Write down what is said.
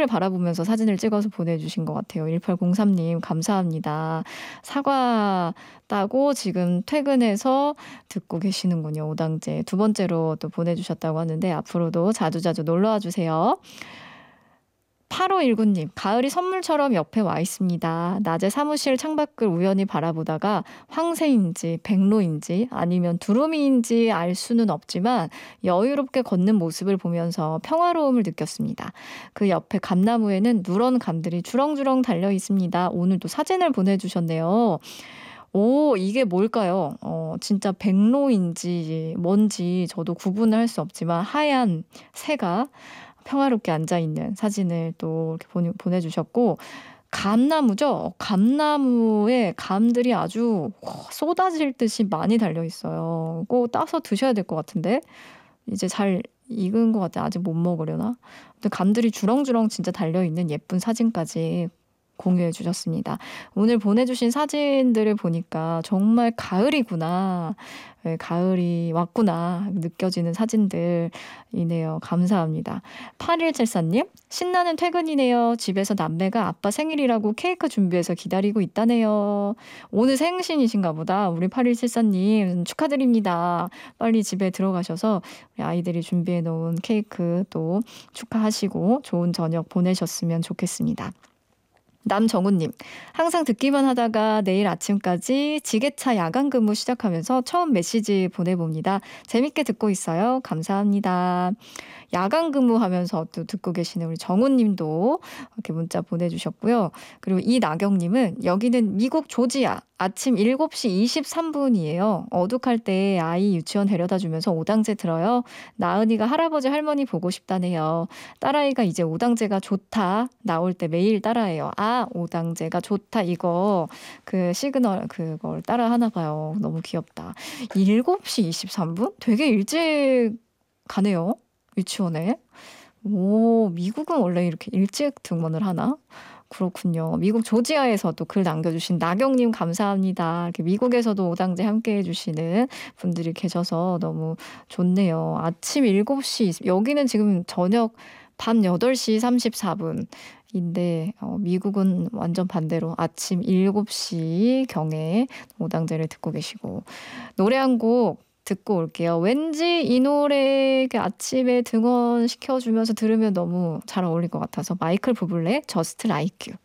하늘을 바라보면서 사진을 찍어서 보내주신 것 같아요. 1803님 감사합니다. 사과 따고 지금 퇴근해서 듣고 계시는군요. 오당제 두 번째로 또 보내주셨다고 하는데 앞으로도 자주자주 놀러와 주세요. 8519님, 가을이 선물처럼 옆에 와 있습니다. 낮에 사무실 창밖을 우연히 바라보다가 황새인지 백로인지 아니면 두루미인지 알 수는 없지만 여유롭게 걷는 모습을 보면서 평화로움을 느꼈습니다. 그 옆에 감나무에는 누런 감들이 주렁주렁 달려 있습니다. 오늘도 사진을 보내주셨네요. 오, 이게 뭘까요? 진짜 백로인지 뭔지 저도 구분을 할 수 없지만 하얀 새가 평화롭게 앉아있는 사진을 또 이렇게 보내주셨고, 감나무죠? 감나무에 감들이 아주 쏟아질 듯이 많이 달려있어요. 꼭 따서 드셔야 될 것 같은데? 이제 잘 익은 것 같아요. 아직 못 먹으려나? 근데 감들이 주렁주렁 진짜 달려있는 예쁜 사진까지 공유해 주셨습니다. 오늘 보내주신 사진들을 보니까 정말 가을이구나. 네, 가을이 왔구나 느껴지는 사진들이네요. 감사합니다. 8174님, 신나는 퇴근이네요. 집에서 남매가 아빠 생일이라고 케이크 준비해서 기다리고 있다네요. 오늘 생신이신가 보다. 우리 8174님 축하드립니다. 빨리 집에 들어가셔서 우리 아이들이 준비해 놓은 케이크 또 축하하시고 좋은 저녁 보내셨으면 좋겠습니다. 남정우님, 항상 듣기만 하다가 내일 아침까지 지게차 야간 근무 시작하면서 처음 메시지 보내봅니다. 재밌게 듣고 있어요. 감사합니다. 야간 근무하면서 또 듣고 계시는 우리 정우님도 이렇게 문자 보내주셨고요. 그리고 이나경님은 여기는 미국 조지아 아침 7시 23분이에요. 어둑할 때 아이 유치원 데려다 주면서 오당제 들어요. 나은이가 할아버지 할머니 보고 싶다네요. 딸아이가 이제 오당제가 좋다 나올 때 매일 따라해요. 아, 오당제가 좋다 이거 그 시그널 그걸 따라 하나 봐요. 너무 귀엽다. 7시 23분? 되게 일찍 가네요. 유치원에. 오, 미국은 원래 이렇게 일찍 등원을 하나? 그렇군요. 미국 조지아에서 또 글 남겨주신 나경님 감사합니다. 이렇게 미국에서도 오당제 함께 해주시는 분들이 계셔서 너무 좋네요. 아침 7시, 여기는 지금 저녁 밤 8시 34분인데 미국은 완전 반대로 아침 7시경에 오당제를 듣고 계시고 노래 한 곡 듣고 올게요. 왠지 이 노래 아침에 등원시켜주면서 들으면 너무 잘 어울릴 것 같아서 마이클 부블레 저스트 라이크.